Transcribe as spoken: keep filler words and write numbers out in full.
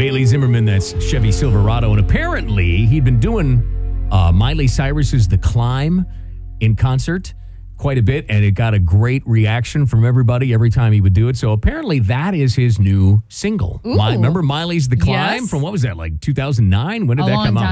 Bailey Zimmerman, that's Chevy Silverado. And apparently, he'd been doing uh, Miley Cyrus's The Climb in concert quite a bit, and it got a great reaction from everybody every time he would do it. So apparently, that is his new single. My, remember Miley's The Climb Yes. from, what was that, like two thousand nine? When did A that long come out? time